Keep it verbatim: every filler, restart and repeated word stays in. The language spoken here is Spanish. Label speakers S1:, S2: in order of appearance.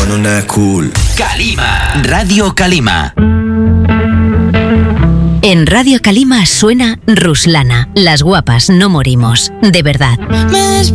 S1: non è cool.
S2: Calima, Radio Calima.
S3: En Radio Calima suena Ruslana. Las guapas no morimos, de verdad.
S4: Me